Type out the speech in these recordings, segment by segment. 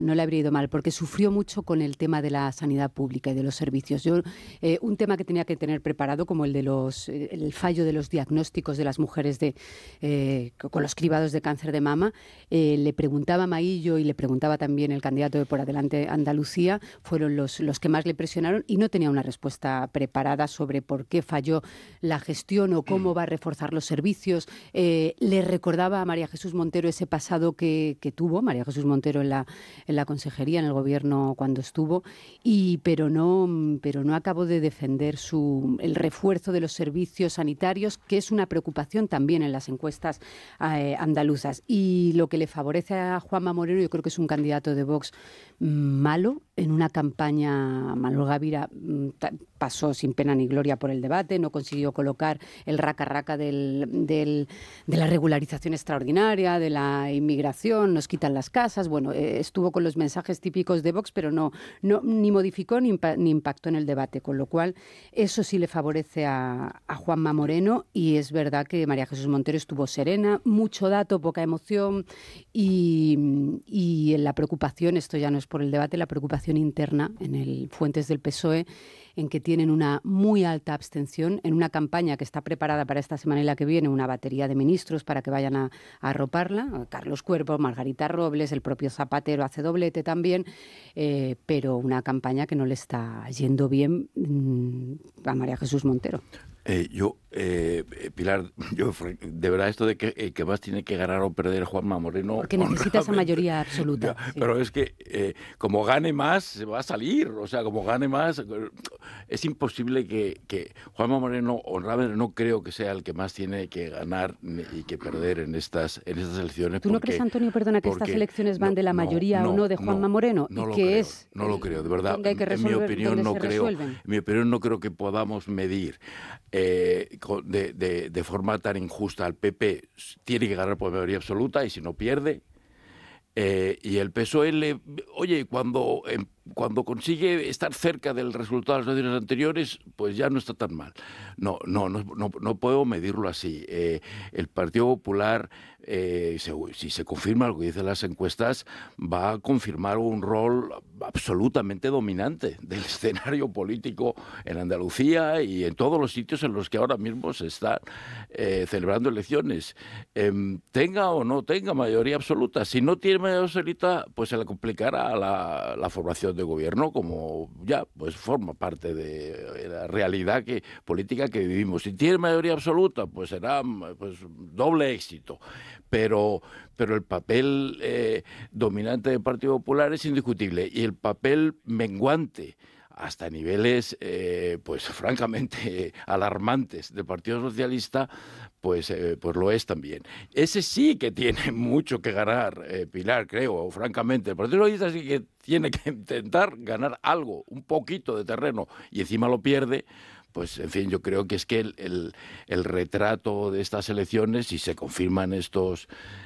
no le habría ido mal, porque sufrió mucho con el tema de la sanidad pública y de los servicios. Un tema que tenía que tener preparado, como el de el fallo de los diagnósticos de las mujeres con los cribados de cáncer de mama, le preguntaba a Maillo y le preguntaba también el candidato de Por Adelante Andalucía, fueron los que más le presionaron, y no tenía una respuesta preparada sobre por qué falló la gestión o cómo va a reforzar los servicios. Le recordaba a María Jesús Montero ese pasado que tuvo María Jesús Montero en la consejería, en el gobierno cuando estuvo, pero no acabó de defender el refuerzo de los servicios sanitarios, que es una preocupación también en las encuestas andaluzas. Y lo que le favorece a Juanma Moreno, yo creo que es un candidato de Vox malo. En una campaña, Manuel Gavira pasó sin pena ni gloria por el debate, no consiguió colocar el raca-raca de la regularización extraordinaria, de la inmigración, nos quitan las casas. Bueno, estuvo con los mensajes típicos de Vox, pero ni modificó ni impactó en el debate, con lo cual eso sí le favorece a Juanma Moreno. Y es verdad que María Jesús Montero estuvo serena, mucho dato, poca emoción, y en la preocupación, esto ya no es por el debate, la preocupación interna en el Fuentes del PSOE, en que tienen una muy alta abstención, en una campaña que está preparada para esta semana y la que viene, una batería de ministros para que vayan a arroparla, Carlos Cuerpo, Margarita Robles, el propio Zapatero hace doblete también, pero una campaña que no le está yendo bien a María Jesús Montero. Pilar, de verdad esto de que el que más tiene que ganar o perder Juanma Moreno... Porque necesita esa mayoría absoluta. Sí. Pero es que como gane más, se va a salir. O sea, como gane más, es imposible que Juanma Moreno, honradamente, no creo que sea el que más tiene que ganar y que perder en estas elecciones. ¿Tú no crees, Antonio, que estas elecciones van de la mayoría o no de Juanma Moreno? No lo creo, no lo creo, de verdad. En mi opinión no creo que podamos medir de forma tan injusta. Al PP tiene que ganar por mayoría absoluta y si no pierde, y el PSOE cuando consigue estar cerca del resultado de las elecciones anteriores, pues ya no está tan mal. No puedo medirlo así. El Partido Popular, si se confirma lo que dicen las encuestas, va a confirmar un rol absolutamente dominante del escenario político en Andalucía y en todos los sitios en los que ahora mismo se están celebrando elecciones. Tenga o no tenga mayoría absoluta. Si no tiene mayoría absoluta, pues se le complicará la formación de gobierno, como ya pues forma parte de la realidad política que vivimos. Si tiene mayoría absoluta, pues será pues doble éxito. Pero el papel dominante del Partido Popular es indiscutible, y el papel menguante hasta niveles pues francamente alarmantes del Partido Socialista, pues lo es también. Ese sí que tiene mucho que ganar, Pilar, creo, francamente. El Partido Socialista sí que tiene que intentar ganar algo, un poquito de terreno, y encima lo pierde. Pues, en fin, yo creo que es que el retrato de estas elecciones, si se confirman estas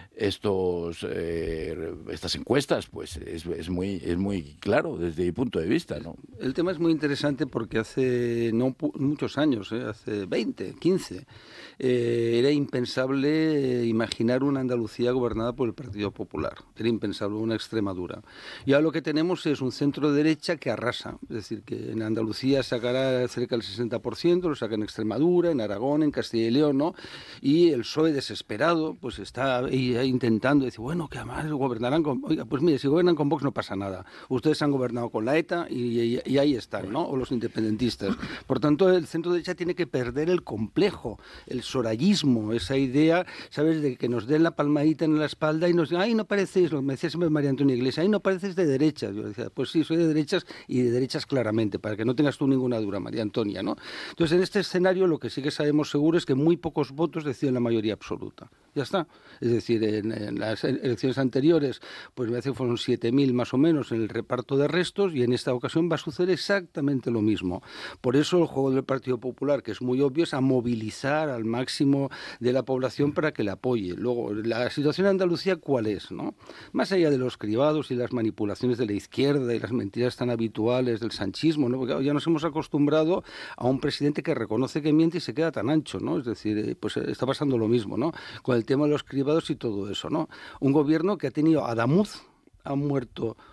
encuestas, pues es muy claro desde mi punto de vista, ¿no? El tema es muy interesante porque hace no muchos años, hace 20, 15, era impensable imaginar una Andalucía gobernada por el Partido Popular. Era impensable una Extremadura. Y ahora lo que tenemos es un centro derecha que arrasa. Es decir, que en Andalucía sacará cerca del 60%, lo saca en Extremadura, en Aragón, en Castilla y León, ¿no? Y el PSOE desesperado pues está ahí intentando decir, bueno, que además gobernarán con... Oiga, pues mire, si gobiernan con Vox no pasa nada. Ustedes han gobernado con la ETA y ahí están, ¿no? O los independentistas. Por tanto, el centro derecha tiene que perder el complejo, el sorayismo, esa idea, ¿sabes?, de que nos den la palmadita en la espalda y nos digan, ay, no pareces, lo que me decía siempre María Antonia Iglesias, ay, no pareces de derechas. Yo decía, pues sí, soy de derechas, y de derechas claramente, para que no tengas tú ninguna duda, María Antonia, ¿no? Entonces, en este escenario lo que sí que sabemos seguro es que muy pocos votos deciden la mayoría absoluta. Ya está. Es decir, en las elecciones anteriores, pues me parece que fueron 7.000 más o menos en el reparto de restos, y en esta ocasión va a suceder exactamente lo mismo. Por eso el juego del Partido Popular, que es muy obvio, es a movilizar al máximo de la población para que le apoye. Luego, la situación en Andalucía, ¿cuál es, no? Más allá de los cribados y las manipulaciones de la izquierda y las mentiras tan habituales del sanchismo, ¿no? Porque ya nos hemos acostumbrado a un presidente que reconoce que miente y se queda tan ancho, ¿no? Es decir, pues está pasando lo mismo, ¿no? Con el tema de los cribados y todo eso, ¿no? Un gobierno que ha tenido a Adamuz, han muerto